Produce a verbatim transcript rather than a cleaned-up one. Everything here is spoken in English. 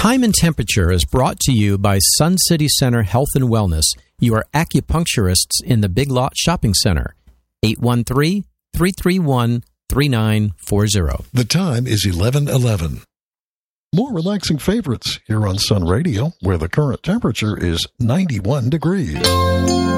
Time and Temperature is brought to you by Sun City Center Health and Wellness, your acupuncturists in the Big Lot Shopping Center. eight one three, three three one, three nine four zero. The time is eleven eleven. More relaxing favorites here on Sun Radio, where the current temperature is ninety-one degrees.